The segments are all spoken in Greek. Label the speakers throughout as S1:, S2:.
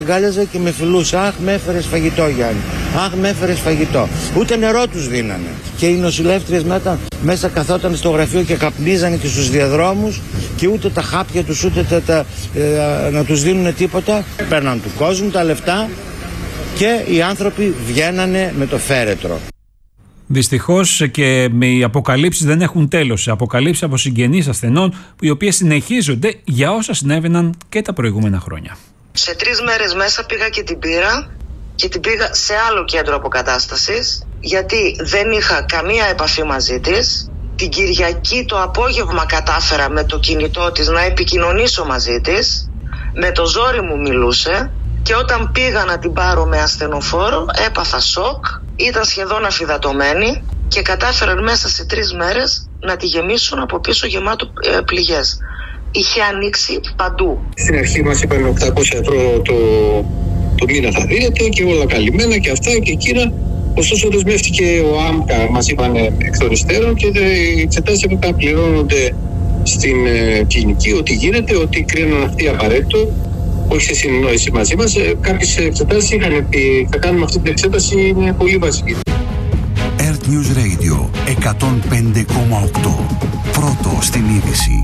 S1: Αγκάλιαζε και με φιλούσε. Αχ, με έφερες φαγητό, Γιάννη. Αχ, με έφερες φαγητό. Ούτε νερό τους δίνανε. Και οι νοσηλεύτριες μέσα καθόταν στο γραφείο και καπνίζανε και στους διαδρόμους και ούτε τα χάπια τους, ούτε να τους δίνουν τίποτα. Παίρναν του κόσμου τα λεφτά και οι άνθρωποι βγαίνανε με το φέρετρο.
S2: Δυστυχώς και οι αποκαλύψεις δεν έχουν τέλος. Αποκαλύψεις από συγγενείς ασθενών, οι οποίες συνεχίζονται για όσα συνέβαιναν και τα προηγούμενα χρόνια.
S3: Σε 3 μέρες μέσα πήγα και την πήρα και την πήγα σε άλλο κέντρο αποκατάστασης, γιατί δεν είχα καμία επαφή μαζί της. Την Κυριακή το απόγευμα κατάφερα με το κινητό της να επικοινωνήσω μαζί της. Με το ζόρι μου μιλούσε και όταν πήγα να την πάρω με ασθενοφόρο έπαθα σοκ. Ήταν σχεδόν αφυδατωμένη και κατάφεραν μέσα σε 3 μέρες να τη γεμίσουν από πίσω γεμάτο πληγές. Είχε ανοίξει παντού.
S4: Στην αρχή μας είπαν 800 ευρώ το μήνα θα δίνεται και όλα καλυμμένα και αυτά και εκείνα. Ωστόσο δεσμεύτηκε ο ΆΜΚΑ, μας είπαν εκ των υστέρων, και οι εξετάσεις έπρεπε να πληρώνονται στην κλινική, ότι γίνεται, ότι κρίνουν αυτοί απαραίτητο, όχι σε συνεννόηση μαζί μας. Κάποιες εξετάσεις είχαν πει θα κάνουμε αυτή την εξέταση, είναι πολύ βασική.
S5: Earth News Radio 105,8. Πρώτο στην είδηση.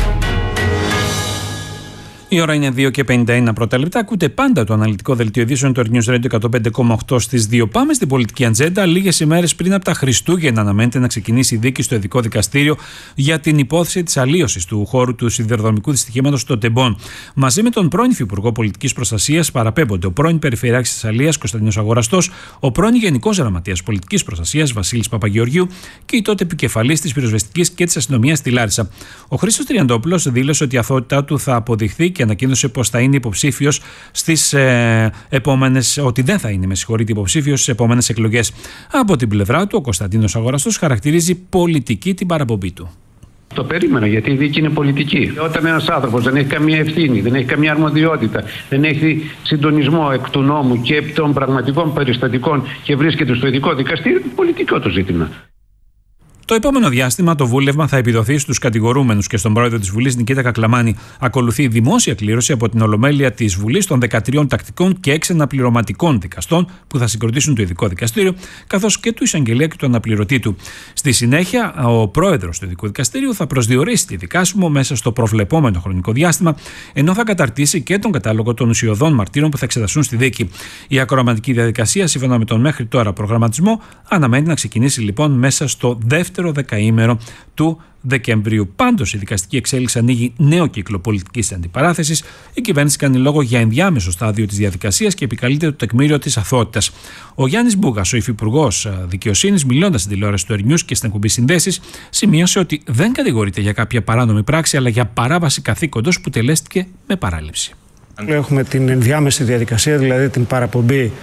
S2: Η ώρα είναι 2:51 πρώτα λεπτά. Ακούτε πάντα το αναλυτικό δελτίο ειδήσεων του Earth News Radio 105,8 στις 2. Πάμε στην πολιτική ατζέντα. Λίγες ημέρες πριν από τα Χριστούγεννα αναμένεται να ξεκινήσει η δίκη στο Ειδικό Δικαστήριο για την υπόθεση της αλλίωσης του χώρου του σιδηροδρομικού δυστυχήματος στο Τεμπόν. Μαζί με τον πρώην Υφυπουργό Πολιτικής Προστασίας παραπέμπονται ο πρώην Περιφερειάρχης της Αλίας Κωνσταντίνος Αγοραστός, ο πρώην Γενικός Γραμματέας Πολιτικής Προστασίας Βασίλης Παπαγεωργίου και η τότε επικεφαλής της πυροσβεστικής και της αστυνομίας στη Λάρισα. Ο Χρήστος Τριαντόπουλος δήλωσε ότι η αθωότητά του θα αποδειχθεί και ανακοίνωσε πως θα είναι υποψήφιος στις επόμενες, ότι δεν θα είναι, υποψήφιος στις επόμενες εκλογές. Από την πλευρά του, ο Κωνσταντίνος Αγοραστός χαρακτηρίζει πολιτική την παραπομπή του.
S6: Το περίμενα, γιατί η δίκη είναι πολιτική. Όταν ένας άνθρωπος δεν έχει καμία ευθύνη, δεν έχει καμία αρμοδιότητα, δεν έχει συντονισμό εκ του νόμου και των πραγματικών περιστατικών και βρίσκεται στο Ειδικό Δικαστήριο, είναι πολιτικό το ζήτημα.
S2: Το επόμενο διάστημα το βούλευμα θα επιδοθεί στους κατηγορούμενους και στον πρόεδρο της Βουλής Νικήτα Κακλαμάνη. Ακολουθεί δημόσια κλήρωση από την Ολομέλεια της Βουλής των 13 τακτικών και 6 αναπληρωματικών δικαστών που θα συγκροτήσουν το Ειδικό Δικαστήριο, καθώς και του εισαγγελέα και του αναπληρωτή του. Στη συνέχεια, ο πρόεδρος του Ειδικού Δικαστήριου θα προσδιορίσει τη δικάσιμο μέσα στο προβλεπόμενο χρονικό διάστημα, ενώ θα καταρτήσει και τον κατάλογο των ουσιωδών μαρτύρων που θα εξεταστούν στη δίκη. Η ακροαματική διαδικασία, σύμφωνα με τον μέχρι τώρα προγραμματισμό, αναμένει να ξεκινήσει λοιπόν μέσα στο δεύτερο δεκαήμερο του Δεκεμβρίου. Πάντως, η δικαστική εξέλιξη ανοίγει νέο κύκλο πολιτικής αντιπαράθεσης. Η κυβέρνηση κάνει λόγο για ενδιάμεσο στάδιο της διαδικασίας και επικαλείται το τεκμήριο της αθωότητας. Ο Γιάννης Μπούγας, ο Υφυπουργός Δικαιοσύνης, μιλώντας στην τηλεόραση του Earth News και στην εκπομπή Συνδέσεις, σημείωσε ότι δεν κατηγορείται για κάποια παράνομη πράξη, αλλά για παράβαση καθήκοντος που τελέστηκε με παράληψη.
S7: Έχουμε την ενδιάμεση διαδικασία, δηλαδή την παραπομπή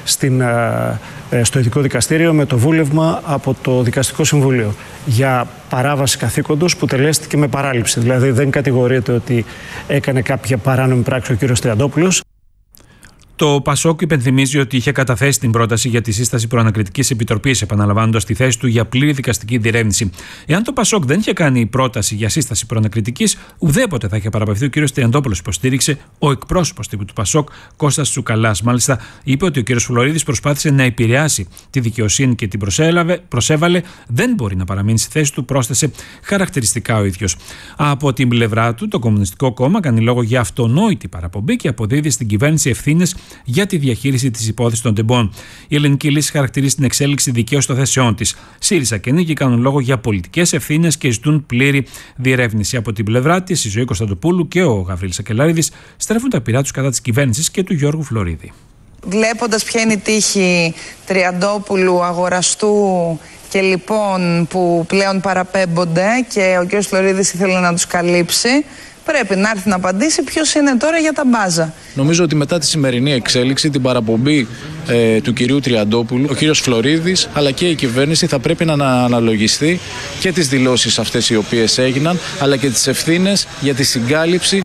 S7: στο Ειδικό Δικαστήριο με το βούλευμα από το Δικαστικό Συμβούλιο για παράβαση καθήκοντος που τελέστηκε με παράληψη. Δηλαδή δεν κατηγορείται ότι έκανε κάποια παράνομη πράξη ο κ. Τριαντόπουλος.
S2: Το ΠΑΣΟΚ υπενθυμίζει ότι είχε καταθέσει την πρόταση για τη σύσταση προανακριτικής επιτροπής, επαναλαμβάνοντας τη θέση του για πλήρη δικαστική διερεύνηση. Εάν το ΠΑΣΟΚ δεν είχε κάνει πρόταση για σύσταση προανακριτικής, ουδέποτε θα είχε παραπευθεί ο κ. Τριαντόπουλος, υποστήριξε ο εκπρόσωπος τύπου του ΠΑΣΟΚ, Κώστας Τσουκαλάς. Μάλιστα, είπε ότι ο κ. Φλωρίδης προσπάθησε να επηρεάσει τη δικαιοσύνη και την προσέβαλε, δεν μπορεί να παραμείνει στη θέση του, πρόσθεσε χαρακτηριστικά ο ίδιος. Από την πλευρά του, το Κομμουνιστικό Κόμμα κάνει λόγο για αυτονόητη παραπομπή και αποδίδει στην κυβέρνηση ευθύνες για τη διαχείριση της υπόθεσης των Τεμπών. Η Ελληνική Λύση χαρακτηρίζει την εξέλιξη δικαίως των θέσεών της. ΣΥΡΙΖΑ και Νίκη κάνουν λόγο για πολιτικές ευθύνες και ζητούν πλήρη διερεύνηση. Από την πλευρά της, η Ζωή Κωνσταντοπούλου και ο Γαβρίλης Σακελαρίδης στρέφουν τα πειρά τους κατά της κυβέρνησης και του Γιώργου Φλωρίδη.
S8: Βλέποντας ποια είναι η τύχη Τριαντόπουλου, Αγοραστού και λοιπόν που πλέον παραπέμπονται και ο κ. Φλωρίδης ήθελε να τους καλύψει, πρέπει να έρθει να απαντήσει ποιος είναι τώρα για τα μπάζα.
S9: Νομίζω ότι μετά τη σημερινή εξέλιξη, την παραπομπή του κυρίου Τριαντόπουλου, ο κύριος Φλωρίδης αλλά και η κυβέρνηση θα πρέπει να αναλογιστεί και τις δηλώσεις αυτές οι οποίες έγιναν, αλλά και τις ευθύνες για τη συγκάλυψη.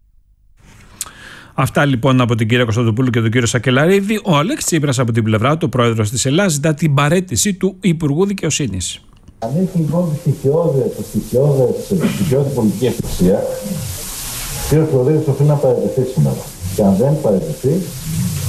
S2: Αυτά λοιπόν από την κυρία Κωνσταντοπούλου και τον κύριο Σακελαρίδη. Ο Αλέξης Τσίπρας από την πλευρά του, ο πρόεδρος της Ελλάδας, ζητά την παραίτηση του Υπουργού Δικαιοσύνης.
S10: Αν έχει λοιπόν τη στοιχειώδη πολιτική ευθυσία, ο κ. Φλωρίδης οφείλει να παραιτηθεί σήμερα. Και αν δεν παραιτηθεί,